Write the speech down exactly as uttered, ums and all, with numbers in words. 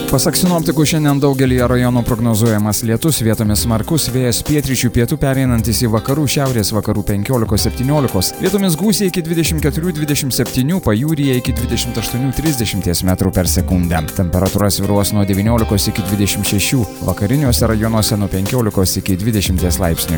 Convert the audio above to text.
Pasak sinoptikų, šiandien daugelį rajonų prognozuojamas lietus, vietomis smarkus, vėjas pietryčių pietų pereinantis į vakarų šiaurės vakarų penkiolikos septyniolikos, vietomis gūsiai iki dvidešimt keturių dvidešimt septynių, pajūryje iki dvidešimt aštuonių trisdešimt metrų per sekundę. Temperatūra svyruos nuo devyniolikos iki dvidešimt šešių, vakariniuose rajonuose nuo penkiolikos iki dvidešimties laipsnių